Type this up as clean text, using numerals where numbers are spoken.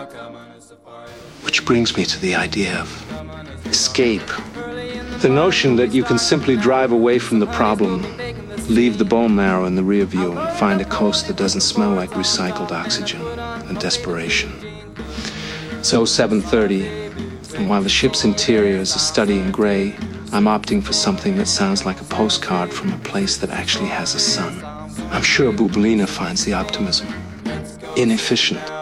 Which brings me to the idea of escape. The notion that you can simply drive away from the problem, leave the bone marrow in the rear view, and find a coast that doesn't smell like recycled oxygen and desperation. So 7:30, and while the ship's interior is a study in gray, I'm opting for something that sounds like a postcard from a place that actually has a sun. I'm sure Bublina finds the optimism inefficient.